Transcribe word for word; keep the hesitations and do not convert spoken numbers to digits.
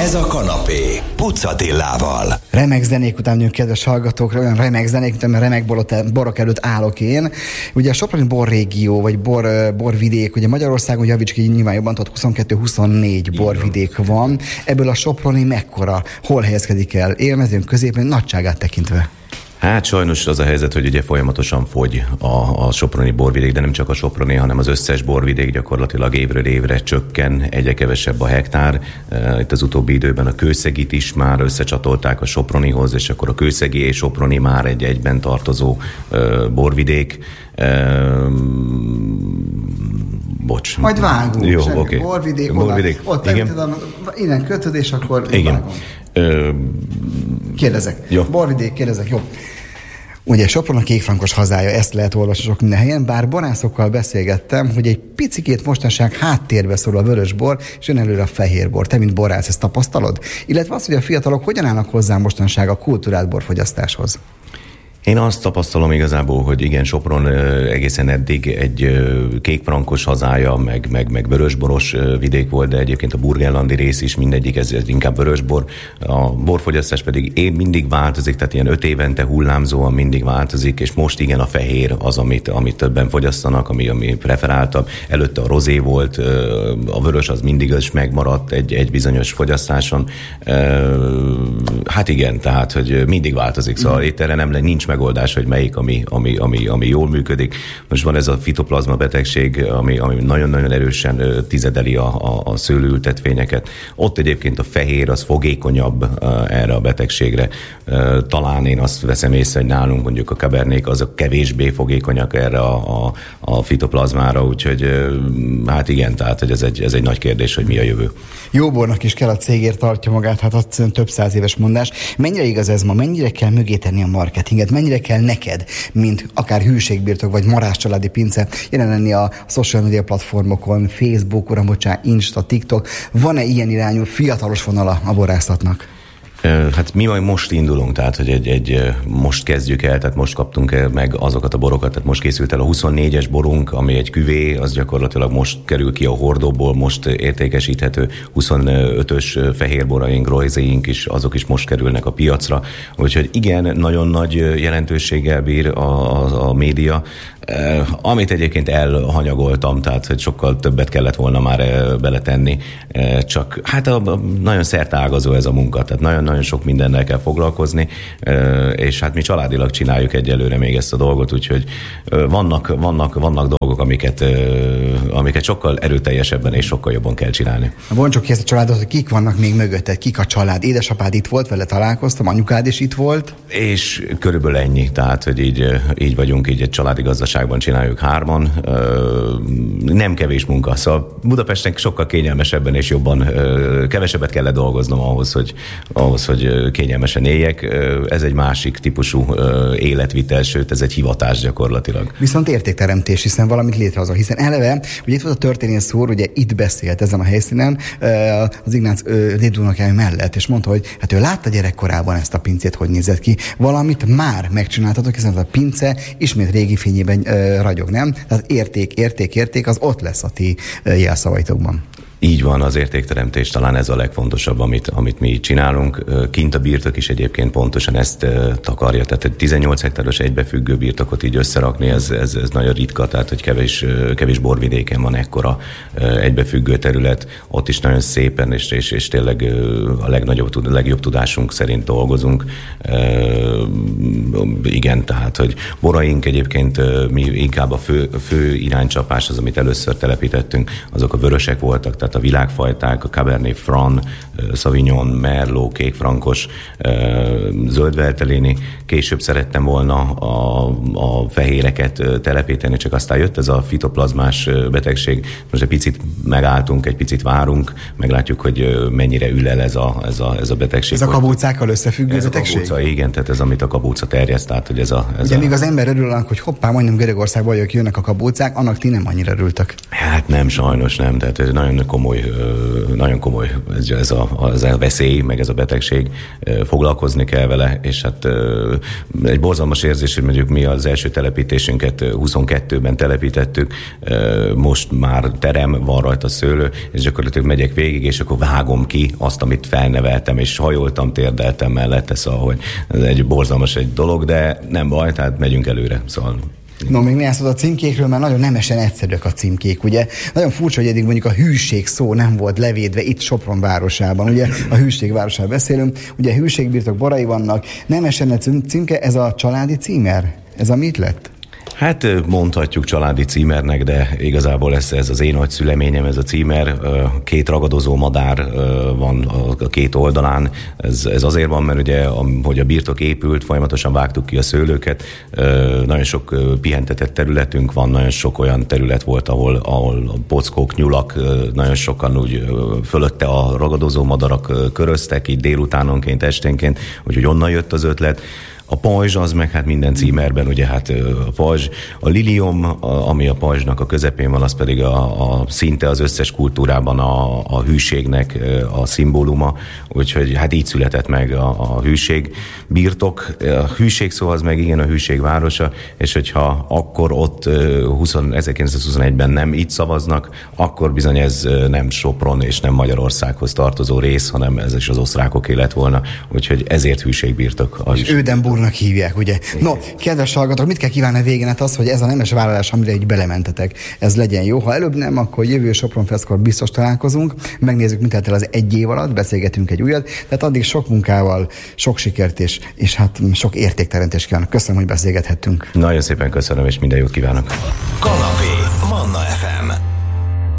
Ez a kanapé Puc Attilával. Remek zenék után jön, kedves hallgatókra, olyan remek zenék után, mert remek borok előtt állok én. Ugye a Soproni borrégió, vagy bor, borvidék, ugye Magyarországon, javíts ki, nyilván jobban tudod, huszonkettő huszonnégy borvidék van. Ebből a Soproni mekkora? Hol helyezkedik el? Élmezőn, középen, nagyságát tekintve? Hát sajnos az a helyzet, hogy ugye folyamatosan fogy a, a soproni borvidék, de nem csak a soproni, hanem az összes borvidék gyakorlatilag évről évre csökken, egyre kevesebb a hektár. Itt az utóbbi időben a Kőszegit is már összecsatolták a Sopronihoz, és akkor a Kőszegi és Soproni már egy egyben tartozó uh, borvidék. Uh, bocs. Majd vágunk. Jó, oké. Okay. Borvidék, borvidék. Oda, ott igen. Tudom, innen kötöd, és akkor igen. Uh, kérdezek. Jó. Borvidék, kérdezek, jó. Ugye Sopron a kékfrankos hazája, ezt lehet olvasni sok minden helyen, bár borászokkal beszélgettem, hogy egy picikét mostanság háttérbe szól a vörösbor, és jön előre a fehérbor. Te, mint borász, ezt tapasztalod? Illetve az, hogy a fiatalok hogyan állnak hozzá mostanság a kulturált borfogyasztáshoz? Én azt tapasztalom igazából, hogy igen, Sopron egészen eddig egy kékfrankos hazája, meg, meg, meg vörösboros vidék volt, de egyébként a burgenlandi rész is mindegyik, ez, ez inkább vörösbor. A borfogyasztás pedig én mindig változik, tehát ilyen öt évente hullámzóan mindig változik, és most igen a fehér az, amit, amit többen fogyasztanak, ami, ami preferáltabb. Előtte a rozé volt, a vörös az mindig is megmaradt egy, egy bizonyos fogyasztáson. Hát igen, tehát, hogy mindig változik, szóval itt erre nem nincs megoldás, hogy melyik, ami, ami, ami, ami jól működik. Most van ez a fitoplazma betegség, ami, ami nagyon-nagyon erősen tizedeli a, a, a szőlőültetvényeket. Ott egyébként a fehér az fogékonyabb erre a betegségre. Talán én azt veszem észre, hogy nálunk mondjuk a kabernék azok kevésbé fogékonyak erre a, a, a fitoplazmára, úgyhogy hát igen, tehát hogy ez egy, ez egy nagy kérdés, hogy mi a jövő. Jó bornak is kell, a cégért tartja magát, hát az több száz éves mondás. Mennyire igaz ez ma? Mennyire kell mögé tenni a marketinget? Mennyire kell neked, mint akár hűségbirtok, vagy marás családi pince, jelen lenni a social media platformokon, Facebook, uram, bocsánat, Insta, TikTok? Van-e ilyen irányú fiatalos vonala a borászatnak? Hát mi majd most indulunk, tehát hogy egy, egy, most kezdjük el, tehát most kaptunk meg azokat a borokat, tehát most készült el a huszonnégyes borunk, ami egy küvé, az gyakorlatilag most kerül ki a hordóból, most értékesíthető, huszonötös fehérboraink, rojzéink is, azok is most kerülnek a piacra, úgyhogy igen, nagyon nagy jelentőséggel bír a, a, a média, Uh, amit egyébként elhanyagoltam, tehát hogy sokkal többet kellett volna már uh, beletenni, uh, csak hát a, a, nagyon szerteágazó ez a munka, tehát nagyon-nagyon sok mindennel kell foglalkozni, uh, és hát mi családilag csináljuk egyelőre még ezt a dolgot, úgyhogy uh, vannak, vannak, vannak dolgok, amiket, uh, amiket sokkal erőteljesebben és sokkal jobban kell csinálni. Bontsuk ki ezt a családot, hogy kik vannak még mögötted, kik a család? Édesapád itt volt, vele találkoztam, anyukád is itt volt? És körülbelül ennyi, tehát hogy így, így vagyunk, így egy családi gazdaság csináljuk hárman. Nem kevés munka, szóval Budapesten sokkal kényelmesebben és jobban, kevesebbet kellett dolgoznom ahhoz, hogy, ahhoz, hogy kényelmesen éljek. Ez egy másik típusú életvitel, sőt, ez egy hivatás gyakorlatilag. Viszont értékteremtés, hiszen valamit létrehozol, hiszen eleve, ugye itt volt a történész úr, ugye itt beszélt ezen a helyszínen az Ignác dédunokája mellett, és mondta, hogy hát ő látta gyerekkorában ezt a pincét, hogy nézett ki. Valamit már megcsináltatok, hiszen ez a pince ismét régi fényében ragyog, nem? Tehát érték, érték, érték, az ott lesz a ti jelszavaitokban. Így van, az értékteremtés talán ez a legfontosabb, amit, amit mi csinálunk. Kint a birtok is egyébként pontosan ezt takarja, tehát egy tizennyolc hektáros egybefüggő birtokot így összerakni, ez, ez, ez nagyon ritka, tehát hogy kevés, kevés borvidéken van ekkora egybefüggő terület, ott is nagyon szépen és, és, és tényleg a legnagyobb, a legjobb tudásunk szerint dolgozunk. Igen, tehát, hogy boraink egyébként mi inkább a fő, fő iránycsapás az, amit először telepítettünk, azok a vörösek voltak, tehát a világfajták, a Cabernet Franc, Sauvignon, Merlot, kékfrankos, zöldveltelini. Később szerettem volna a, a fehéreket telepíteni, csak aztán jött ez a fitoplazmás betegség. Most egy picit megálltunk, egy picit várunk, meglátjuk, hogy mennyire ül el ez a, ez a, ez a betegség. Ez a kabócákkal összefüggő ez betegség? Ez a kabóca, igen, tehát ez amit a kabóca terjeszt, tehát hogy ez a... Ez ugye a... még az ember örül annak, hogy hoppá, majdnem Görögországban jönnek a kabócák, annak ti nem annyira örültek. Hát nem, sajnos nem, tehát ez nagyon komoly komoly, nagyon komoly ez a, ez a veszély, meg ez a betegség, foglalkozni kell vele, és hát egy borzalmas érzés, hogy mondjuk mi az első telepítésünket huszonkettőben telepítettük, most már terem, van rajta szőlő, és gyakorlatilag megyek végig, és akkor vágom ki azt, amit felneveltem, és hajoltam, térdeltem mellette, szóval, hogy ez egy borzalmas egy dolog, de nem baj, tehát megyünk előre, szóval. No, még néhány szót a címkékről, mert nagyon nemesen egyszerűek a címkék, ugye? Nagyon furcsa, hogy eddig mondjuk a hűség szó nem volt levédve itt Sopron városában, ugye? A hűség városában beszélünk, ugye hűségbirtok borai vannak, nemesen a címke, ez a családi címer? Ez a mit lett? Hát mondhatjuk családi címernek, de igazából ez, ez az én nagyszüleményem, ez a címer. Két ragadozó madár van a két oldalán. Ez, ez azért van, mert ugye, hogy a birtok épült, folyamatosan vágtuk ki a szőlőket. Nagyon sok pihentetett területünk van, nagyon sok olyan terület volt, ahol, ahol a pockók, nyulak, nagyon sokan úgy fölötte a ragadozó madarak köröztek, így délutánonként, esténként, úgyhogy onnan jött az ötlet. A pajzs az meg hát minden címerben, ugye hát a pajzs, a lilium, ami a pajzsnak a közepén van, az pedig a, a szinte az összes kultúrában a, a hűségnek a szimbóluma, úgyhogy hát így született meg a, a hűség birtok. A hűség szó az meg igen a hűség városa, és hogyha akkor ott ezerkilencszázhuszonegyben nem így szavaznak, akkor bizony ez nem Sopron és nem Magyarországhoz tartozó rész, hanem ez is az osztrákoké lett volna, úgyhogy ezért hűségbirtok. Az is. Úrnak hívják, ugye? No, kedves hallgatók, mit kell kívánni a végén? Hát az, hogy ez a nemes vállalás, amire így belementetek, ez legyen jó. Ha előbb nem, akkor jövő Sopron Festkor biztos találkozunk, megnézzük, mit telt el az egy év alatt, beszélgetünk egy újat, tehát addig sok munkával, sok sikert és, és hát sok értékteremtést kívánok. Köszönöm, hogy beszélgethettünk. Nagyon szépen köszönöm, és minden jót kívánok. Kanapé, Manna ef em.